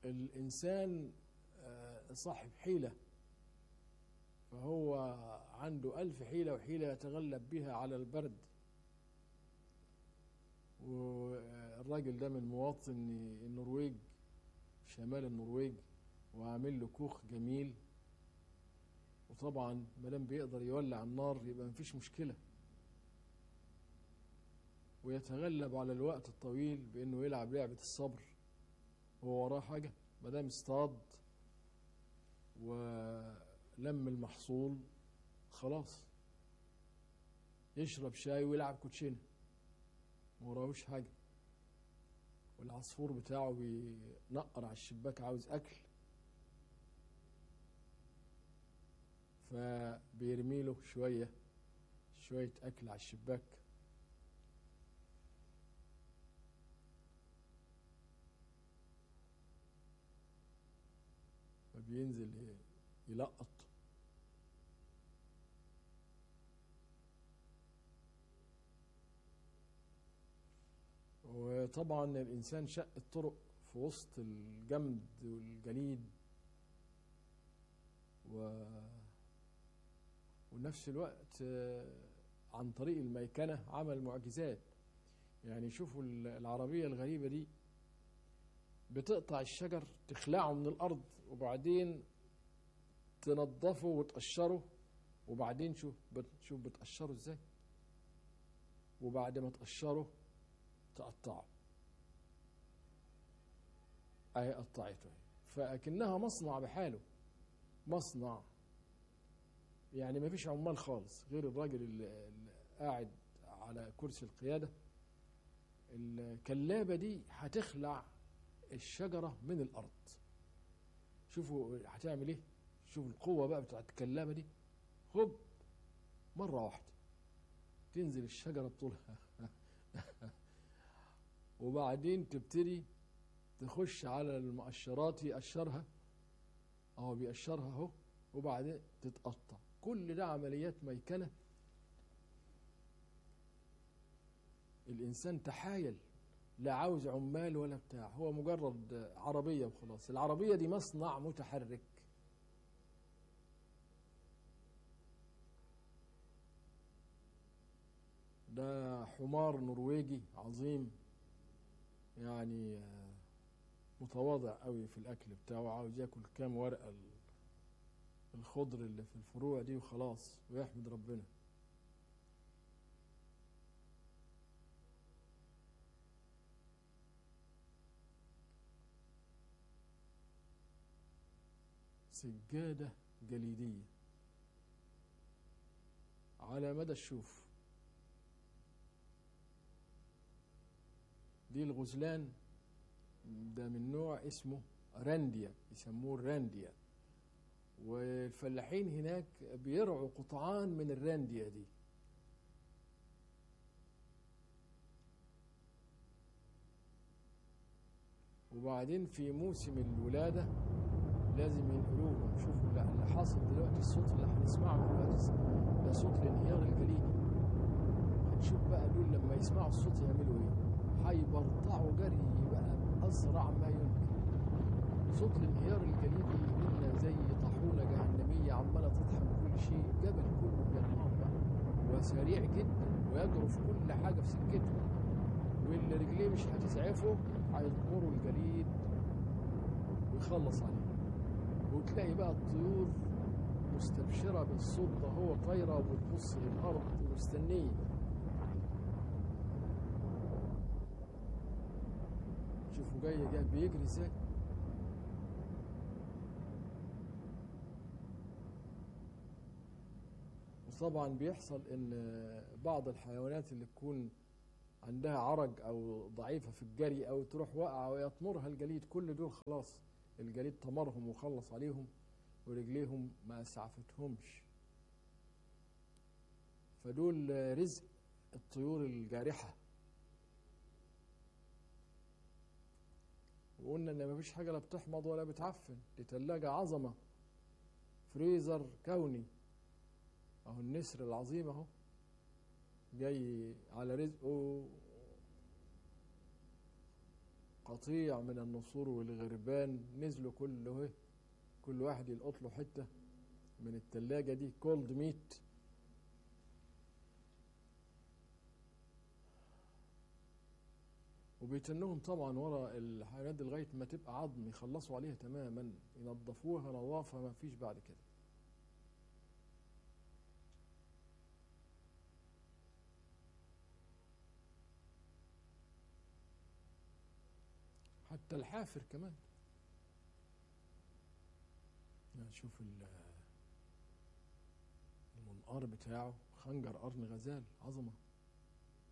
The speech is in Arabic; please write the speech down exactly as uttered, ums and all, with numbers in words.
الإنسان صاحب حيلة، فهو عنده ألف حيلة وحيلة يتغلب بها على البرد. والراجل ده من مواطن النرويج، شمال النرويج، وعامل له كوخ جميل، وطبعا مادام بيقدر يولع النار يبقى مفيش مشكلة، ويتغلب على الوقت الطويل بأنه يلعب لعبة الصبر. هو وراه حاجة، مادام اصطاد ولم المحصول خلاص يشرب شاي ويلعب كوتشينة، وراهوش حاجة. والعصفور بتاعه بينقر على الشباك عاوز أكل، فبيرميله شوية شوية أكل على الشباك. فبينزل يلقط. وطبعا الإنسان شق الطرق في وسط الجمد والجليد، و ونفس الوقت عن طريق الميكنة عمل معجزات. يعني شوفوا العربية الغريبة دي، بتقطع الشجر تخلعه من الأرض وبعدين تنظفه وتقشره، وبعدين شوف شوف بتقشره ازاي، وبعد ما تقشره تقطعه. اهي قطعته، فاكنها مصنع بحاله، مصنع. يعني ما فيش عمال خالص غير الراجل اللي قاعد على كرسي القيادة. الكلابة دي هتخلع الشجرة من الأرض. شوفوا هتعمل ايه، شوفوا القوة بقى بتاعت الكلابة دي. هوب مرة واحدة تنزل الشجرة بطولها وبعدين تبتدي تخش على المقشرات يقشرها، اهو بيقشرها اهو، وبعدين تتقطع. كل ده عمليات ميكنة. الإنسان تحايل، لا عاوز عمال ولا بتاع، هو مجرد عربية وخلاص. العربية دي مصنع متحرك. ده حمار نرويجي عظيم، يعني متواضع قوي في الأكل بتاعه، عاوز ياكل كام ورقة الخضر اللي في الفروع دي وخلاص ويحمد ربنا. سجادة جليدية على مدى الشوف. دي الغزلان ده من نوع اسمه رانديا، يسموه الرانديا. والفلاحين هناك بيرعوا قطعان من الرانديا دي. وبعدين في موسم الولادة لازم ينقلوهم. شوفوا اللي حاصل دلوقتي، الصوت اللي هنسمعه دلوقتي ده صوت الانهيار الجليدي. هنشوف بقى دول لما يسمعوا الصوت يعملوا ايه. هيبرطعوا جري بقى بأسرع ما يمكن. صوت الانهيار الجليدي قلنا زي طاحونة جهنمية عمالة تطحن كل شيء، جبل كله بينهار بقى، وسريع جدا ويجرف كل حاجة في سكته، واللي رجليه مش هتسعفه هيطمروا الجليد ويخلص عليه. وتلاقي بقى الطيور مستبشرة بالصوت ده، هو طايرة وبتبص للأرض ومستنية. شوفوا جاي جاي بيجري ازاي. وطبعا بيحصل ان بعض الحيوانات اللي تكون عندها عرج او ضعيفة في الجري او تروح واقعة ويطمرها الجليد، كل دول خلاص الجليد طمرهم وخلص عليهم ورجليهم ما اسعفتهمش. فدول رزق الطيور الجارحة. وقلنا ان مفيش حاجة لا بتحمض ولا بتعفن، دي تلاجة عظمة، فريزر كوني. اهو النسر العظيم اهو جاي على رزقه قطيع من النسور والغربان نزلوا كله، كل واحد يلقط له حتة من التلاجة دي كولد ميت. وبيتنهم طبعا ورا الحيوانات دي لغاية ما تبقى عظم، يخلصوا عليها تماما، ينظفوها نظافة ما فيش بعد كده. حتى الحافر كمان، شوف المنقار بتاعه خنجر قرن غزال عظمة.